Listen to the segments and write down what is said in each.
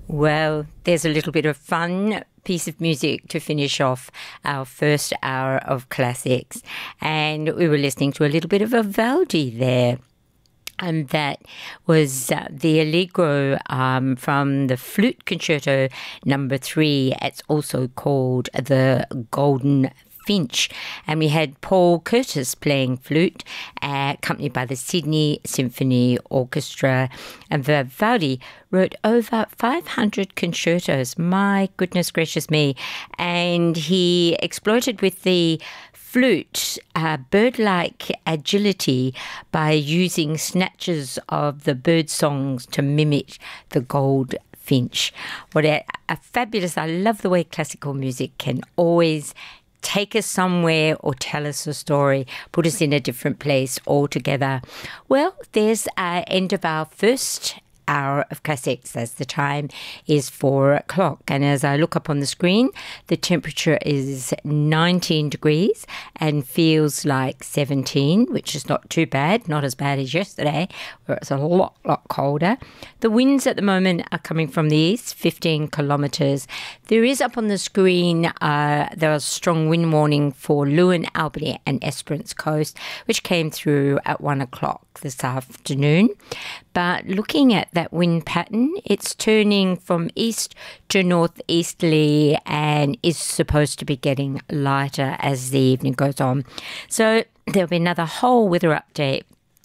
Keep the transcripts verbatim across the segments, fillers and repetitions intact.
Well, there's a little bit of fun piece of music to finish off our first hour of classics. And we were listening to a little bit of Vivaldi there. And that was uh, the Allegro um, from the Flute Concerto number three. It's also called the Golden Finch. And we had Paul Curtis playing flute, uh, accompanied by the Sydney Symphony Orchestra. And Vivaldi wrote over five hundred concertos. My goodness gracious me. And he exploited with the flute uh, bird-like agility by using snatches of the bird songs to mimic the gold finch. What a, a fabulous, I love the way classical music can always take us somewhere or tell us a story, put us in a different place altogether. Well, there's our end of our first hour of classics as the time is four o'clock. And as I look up on the screen, the temperature is nineteen degrees and feels like seventeen, which is not too bad, not as bad as yesterday, where it's a lot, lot colder. The winds at the moment are coming from the east, fifteen kilometres. There is up on the screen, uh, there was a strong wind warning for Lewin, Albany and Esperance Coast, which came through at one o'clock this afternoon. But looking at that wind pattern, it's turning from east to northeasterly and is supposed to be getting lighter as the evening goes on. So there'll be another whole weather update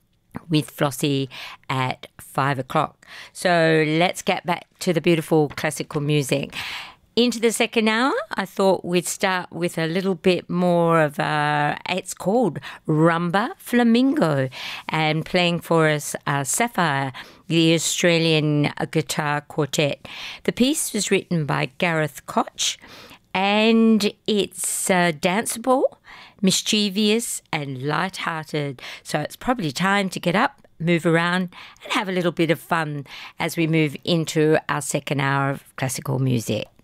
with Flossie at five o'clock. So let's get back to the beautiful classical music. Into the second hour, I thought we'd start with a little bit more of a, it's called Rumba Flamingo, and playing for us uh, Sapphire, the Australian guitar quartet. The piece was written by Gareth Koch, and it's uh, danceable, mischievous and light-hearted. So it's probably time to get up, move around and have a little bit of fun as we move into our second hour of classical music.